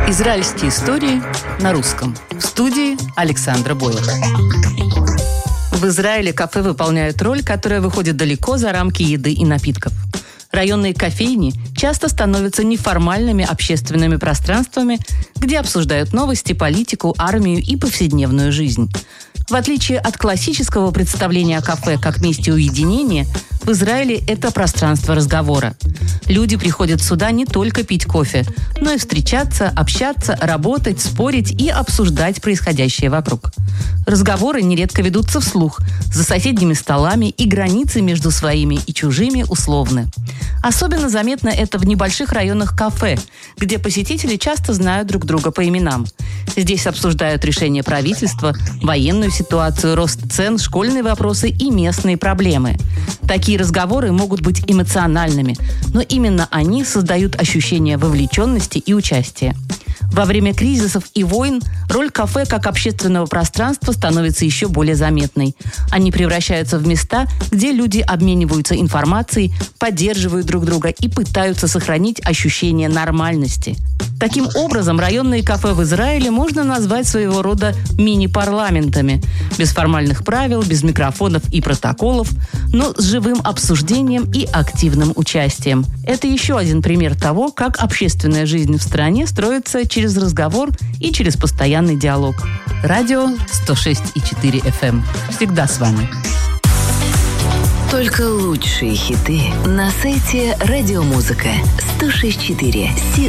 Израильские истории на русском. В студии Александра Бойко. В Израиле кафе выполняют роль, которая выходит далеко за рамки еды и напитков. Районные кофейни часто становятся неформальными общественными пространствами, где обсуждают новости, политику, армию и повседневную жизнь. В отличие от классического представления о кафе как месте уединения, в Израиле это пространство разговора. Люди приходят сюда не только пить кофе, но и встречаться, общаться, работать, спорить и обсуждать происходящее вокруг. Разговоры нередко ведутся вслух, за соседними столами, и границы между своими и чужими условны. Особенно заметно это в небольших районах кафе, где посетители часто знают друг друга по именам. Здесь обсуждают решения правительства, военную ситуацию, рост цен, школьные вопросы и местные проблемы. Такие разговоры могут быть эмоциональными, но именно они создают ощущение вовлеченности и участия. Во время кризисов и войн роль кафе как общественного пространства становится еще более заметной. Они превращаются в места, где люди обмениваются информацией, поддерживают друг друга и пытаются сохранить ощущение нормальности. Таким образом, районные кафе в Израиле можно назвать своего рода мини-парламентами. Без формальных правил, без микрофонов и протоколов, но с живым обсуждением и активным участием. Это еще один пример того, как общественная жизнь в стране строится через разговор и через постоянный диалог. Радио 106,4 FM. Всегда с вами. Только лучшие хиты на сайте Радиомузыка 106.4.